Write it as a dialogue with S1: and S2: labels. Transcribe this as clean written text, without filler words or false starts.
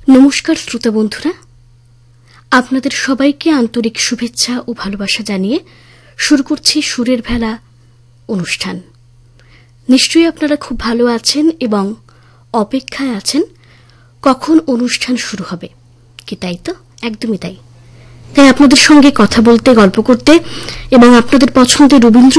S1: নমস্কার শ্রোতা বন্ধুরা, আপনাদের সবাইকে আন্তরিক শুভেচ্ছা ও ভালোবাসা জানিয়ে শুরু করছি সুরের ভেলা অনুষ্ঠান। নিশ্চয়ই আপনারা খুব ভালো আছেন এবং অপেক্ষায় আছেন কখন অনুষ্ঠান শুরু হবে, কি তাই তো? একদমই তাই। তাই আপনাদের সঙ্গে কথা বলতে, গল্প করতে এবং আপনাদের পছন্দের রবীন্দ্র